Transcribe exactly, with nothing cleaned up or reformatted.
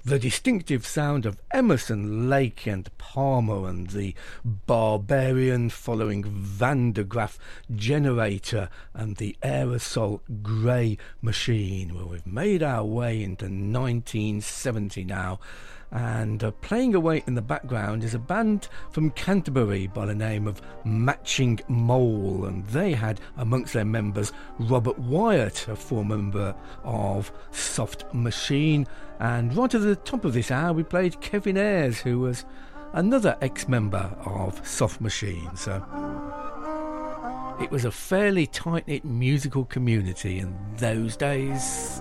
The distinctive sound of Emerson, Lake and Palmer, and the Barbarian following Van de Graaff Generator and the Aerosol Grey Machine. Well, we've made our way into nineteen seventy now, and uh, playing away in the background is a band from Canterbury by the name of Matching Mole, and they had amongst their members Robert Wyatt, a former member of Soft Machine, and right at the top of this hour we played Kevin Ayers, who was another ex-member of Soft Machine. So it was a fairly tight-knit musical community in those days.